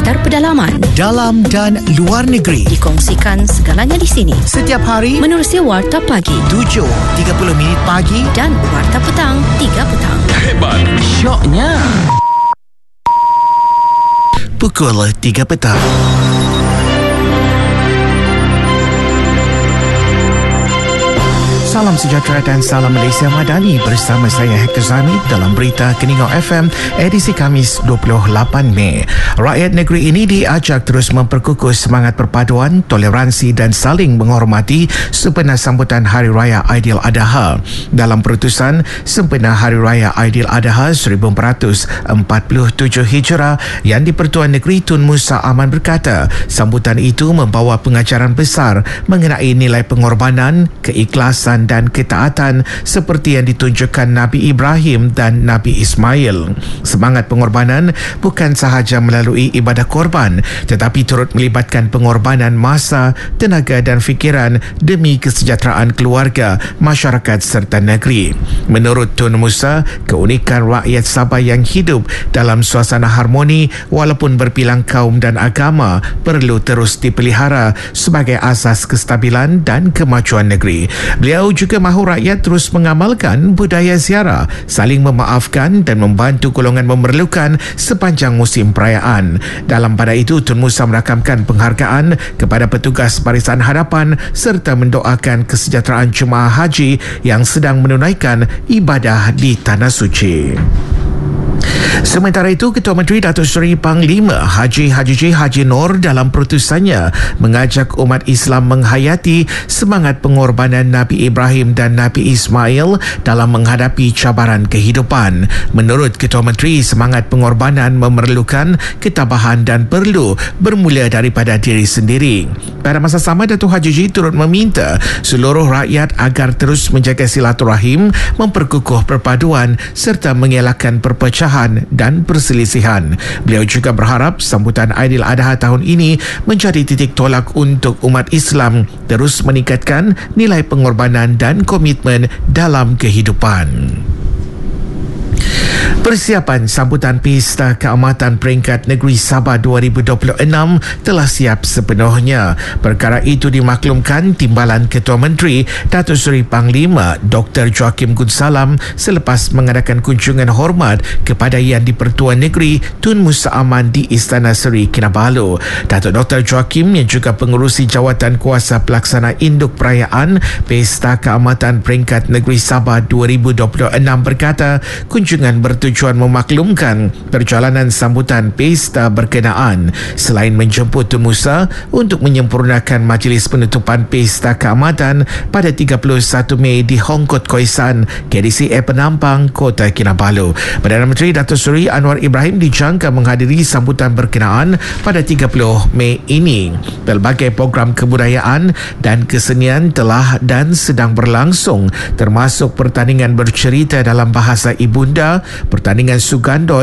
latar pedalaman, dalam dan luar negeri. Dikongsikan segalanya di sini. Setiap hari Menerusi Warta Pagi 7.30 minit pagi dan Warta Petang 3 petang. Hebat, syoknya. pukul 3 petang. Salam sejahtera dan salam Malaysia Madani bersama saya Hector Zami dalam berita Keningau FM edisi Khamis 28 Mei. Rakyat negeri ini diajak terus memperkukuh semangat perpaduan, toleransi dan saling menghormati sempena sambutan Hari Raya Aidiladha. Dalam perutusan sempena Hari Raya Aidiladha 1447 Hijrah yang di-Pertuan Negeri Tun Musa Aman berkata, sambutan itu membawa pengajaran besar mengenai nilai pengorbanan, keikhlasan dan ketaatan seperti yang ditunjukkan Nabi Ibrahim dan Nabi Ismail. Semangat pengorbanan bukan sahaja melalui ibadah korban tetapi turut melibatkan pengorbanan masa, tenaga dan fikiran demi kesejahteraan keluarga, masyarakat serta negeri. Menurut Tun Musa, keunikan rakyat Sabah yang hidup dalam suasana harmoni walaupun berbilang kaum dan agama perlu terus dipelihara sebagai asas kestabilan dan kemajuan negeri. Beliau juga mahu rakyat terus mengamalkan budaya ziarah, saling memaafkan dan membantu golongan memerlukan sepanjang musim perayaan. Dalam pada itu, Tun Musa merakamkan penghargaan kepada petugas Barisan Hadapan serta mendoakan kesejahteraan jemaah haji yang sedang menunaikan ibadah di Tanah Suci. Sementara itu, Ketua Menteri Datuk Seri Panglima Haji Nur dalam perutusannya mengajak umat Islam menghayati semangat pengorbanan Nabi Ibrahim dan Nabi Ismail dalam menghadapi cabaran kehidupan. Menurut Ketua Menteri, semangat pengorbanan memerlukan ketabahan dan perlu bermula daripada diri sendiri. Pada masa sama, Datuk Haji turut meminta seluruh rakyat agar terus menjaga silaturahim, memperkukuh perpaduan serta mengelakkan perpecahan dan perselisihan. Beliau juga berharap sambutan Aidiladha tahun ini menjadi titik tolak untuk umat Islam terus meningkatkan nilai pengorbanan dan komitmen dalam kehidupan. Persiapan sambutan Pesta Keamatan Peringkat Negeri Sabah 2026 telah siap sepenuhnya. Perkara itu dimaklumkan Timbalan Ketua Menteri Datuk Seri Panglima Dr. Joachim Gunsalam selepas mengadakan kunjungan hormat kepada Yang di-Pertuan Negeri Tun Musa Aman di Istana Seri Kinabalu. Datuk Dr. Joachim yang juga pengerusi jawatan kuasa pelaksana induk perayaan Pesta Keamatan Peringkat Negeri Sabah 2026 berkata, kunjungan bertujuan memaklumkan perjalanan sambutan pesta berkenaan selain menjemput Tun Musa untuk menyempurnakan majlis penutupan Pesta Keamatan pada 31 Mei di Hongkot Khoisan, KDCA Penampang, Kota Kinabalu. Perdana Menteri Datuk Seri Anwar Ibrahim dijangka menghadiri sambutan berkenaan pada 30 Mei ini. Pelbagai program kebudayaan dan kesenian telah dan sedang berlangsung, termasuk pertandingan bercerita dalam bahasa ibunda, pertandingan Sugando